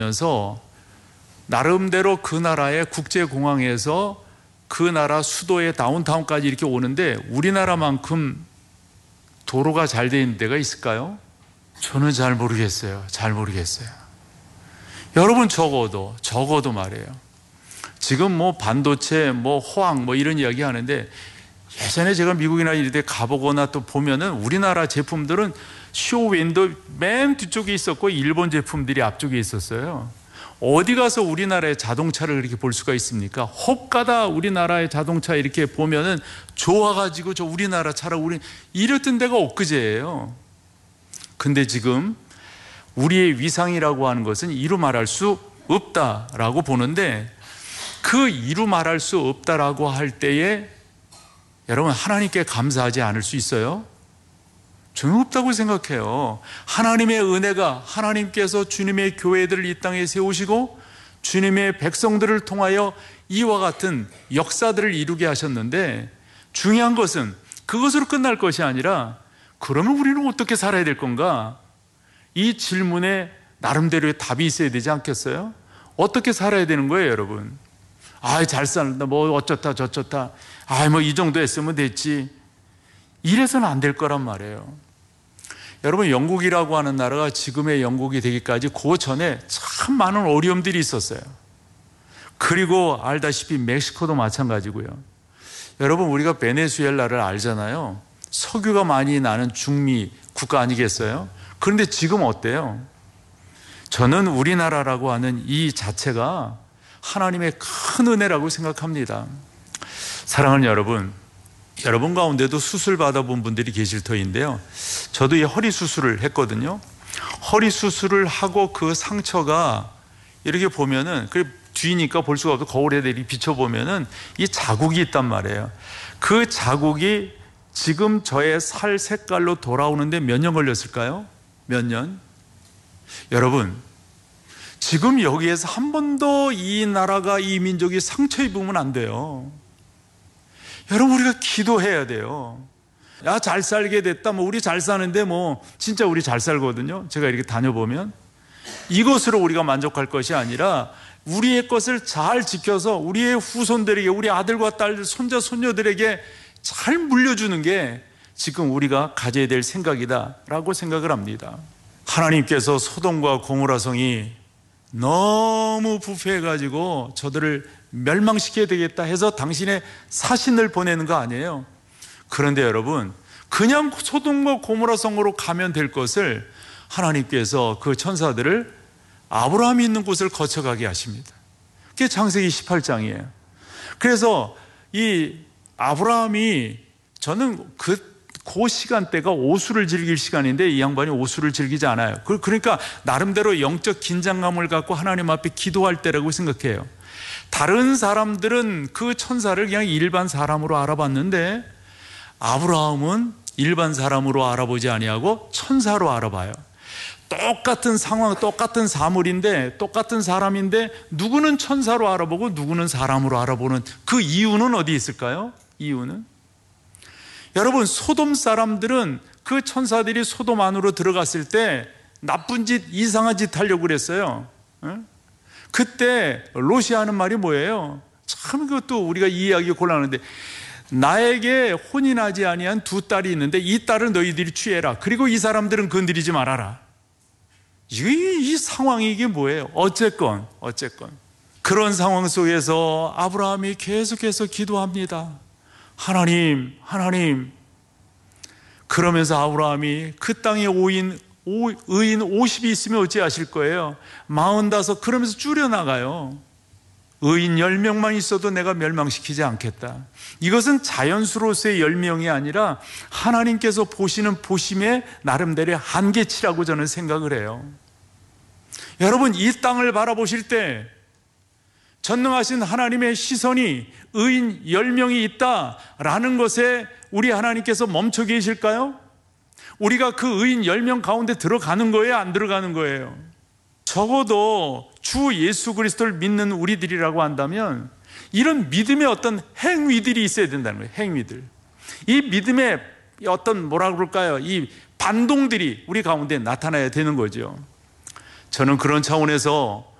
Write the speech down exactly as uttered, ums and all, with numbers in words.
면서 나름대로 그 나라의 국제공항에서 그 나라 수도의 다운타운까지 이렇게 오는데 우리나라만큼 도로가 잘 돼 있는 데가 있을까요? 저는 잘 모르겠어요. 잘 모르겠어요. 여러분 적어도 적어도 말이에요. 지금 뭐 반도체, 뭐 호황, 뭐 이런 이야기 하는데 예전에 제가 미국이나 이런 데 가보거나 또 보면은 우리나라 제품들은 쇼윈도 맨 뒤쪽에 있었고 일본 제품들이 앞쪽에 있었어요. 어디 가서 우리나라의 자동차를 그렇게 볼 수가 있습니까? 혹가다 우리나라의 자동차 이렇게 보면은 좋아가지고 저 우리나라 차라 우리 이랬던 데가 엊그제예요. 근데 지금 우리의 위상이라고 하는 것은 이루 말할 수 없다라고 보는데 그 이루 말할 수 없다라고 할 때에 여러분 하나님께 감사하지 않을 수 있어요? 저는 없다고 생각해요. 하나님의 은혜가 하나님께서 주님의 교회들을 이 땅에 세우시고 주님의 백성들을 통하여 이와 같은 역사들을 이루게 하셨는데 중요한 것은 그것으로 끝날 것이 아니라 그러면 우리는 어떻게 살아야 될 건가? 이 질문에 나름대로의 답이 있어야 되지 않겠어요? 어떻게 살아야 되는 거예요, 여러분? 아, 잘 산다, 뭐 어쩌다 저쩌다, 아, 뭐 이 정도 했으면 됐지. 이래서는 안 될 거란 말이에요. 여러분, 영국이라고 하는 나라가 지금의 영국이 되기까지 그 전에 참 많은 어려움들이 있었어요. 그리고 알다시피 멕시코도 마찬가지고요. 여러분, 우리가 베네수엘라를 알잖아요. 석유가 많이 나는 중미 국가 아니겠어요? 그런데 지금 어때요? 저는 우리나라라고 하는 이 자체가 하나님의 큰 은혜라고 생각합니다. 사랑하는 여러분, 여러분 가운데도 수술 받아본 분들이 계실 터인데요. 저도 이 허리 수술을 했거든요. 허리 수술을 하고 그 상처가 이렇게 보면은 그 뒤니까 볼 수가 없고 거울에 이렇게 비춰보면은 이 자국이 있단 말이에요. 그 자국이 지금 저의 살 색깔로 돌아오는데 몇 년 걸렸을까요? 몇 년? 여러분, 지금 여기에서 한 번도 이 나라가 이 민족이 상처 입으면 안 돼요. 여러분, 우리가 기도해야 돼요. 야, 잘 살게 됐다. 뭐 우리 잘 사는데 뭐 진짜 우리 잘 살거든요. 제가 이렇게 다녀보면 이것으로 우리가 만족할 것이 아니라 우리의 것을 잘 지켜서 우리의 후손들에게, 우리 아들과 딸, 손자, 손녀들에게 잘 물려주는 게 지금 우리가 가져야 될 생각이다라고 생각을 합니다. 하나님께서 소돔과 고모라 성이 너무 부패해가지고 저들을 멸망시켜야 되겠다 해서 당신의 사신을 보내는 거 아니에요. 그런데 여러분, 그냥 소돔과 고모라 성으로 가면 될 것을 하나님께서 그 천사들을 아브라함이 있는 곳을 거쳐가게 하십니다. 그게 창세기 십팔 장이에요. 그래서 이 아브라함이, 저는 그, 그 시간대가 오수를 즐길 시간인데 이 양반이 오수를 즐기지 않아요. 그러니까 나름대로 영적 긴장감을 갖고 하나님 앞에 기도할 때라고 생각해요. 다른 사람들은 그 천사를 그냥 일반 사람으로 알아봤는데 아브라함은 일반 사람으로 알아보지 아니하고 천사로 알아봐요. 똑같은 상황, 똑같은 사물인데, 똑같은 사람인데 누구는 천사로 알아보고 누구는 사람으로 알아보는 그 이유는 어디 있을까요? 이유는? 여러분, 소돔 사람들은 그 천사들이 소돔 안으로 들어갔을 때 나쁜 짓, 이상한 짓 하려고 그랬어요. 그때 롯이 하는 말이 뭐예요? 참 그것도 우리가 이해하기 곤란한데, 나에게 혼인하지 아니한 두 딸이 있는데 이 딸을 너희들이 취해라. 그리고 이 사람들은 건드리지 말아라. 이, 이 상황이 이게 뭐예요? 어쨌건 어쨌건 그런 상황 속에서 아브라함이 계속해서 기도합니다. 하나님, 하나님. 그러면서 아브라함이 그 땅에 오인, 오, 의인 오십이 있으면 어찌하실 거예요? 마흔다섯, 그러면서 줄여나가요. 의인 열 명만 있어도 내가 멸망시키지 않겠다. 이것은 자연수로서의 열 명이 아니라 하나님께서 보시는 보심의 나름대로의 한계치라고 저는 생각을 해요. 여러분, 이 땅을 바라보실 때 전능하신 하나님의 시선이 의인 열 명이 있다라는 것에 우리 하나님께서 멈춰 계실까요? 우리가 그 의인 열 명 가운데 들어가는 거예요? 안 들어가는 거예요? 적어도 주 예수 그리스도를 믿는 우리들이라고 한다면 이런 믿음의 어떤 행위들이 있어야 된다는 거예요. 행위들. 이 믿음의 어떤 뭐라 그럴까요? 이 반동들이 우리 가운데 나타나야 되는 거죠. 저는 그런 차원에서